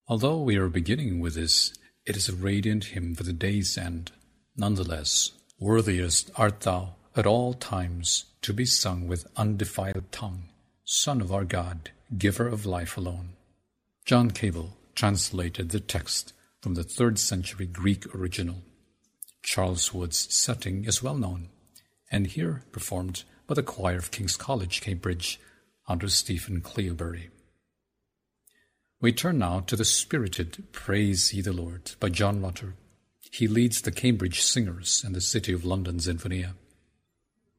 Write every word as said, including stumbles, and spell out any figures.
Although we are beginning with this, it is a radiant hymn for the day's end. Nonetheless, worthiest art thou at all times to be sung with undefiled tongue, Son of our God, giver of life alone. John Cable translated the text from the third century Greek original. Charles Wood's setting is well known, and here performed by the choir of King's College, Cambridge, under Stephen Cleobury. We turn now to the spirited Praise Ye the Lord by John Rutter. He leads the Cambridge Singers and the City of London Sinfonia.